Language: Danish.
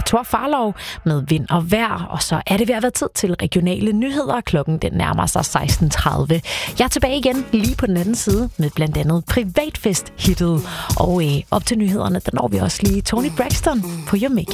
Thor Farlov med Vind og Vejr, og så er det ved at være tid til regionale nyheder. Klokken den nærmer sig 16.30. Jeg er tilbage igen lige på den anden side med blandt andet Privatfest-hittet. Og op til nyhederne, der når vi også lige Toni Braxton på Jamaica.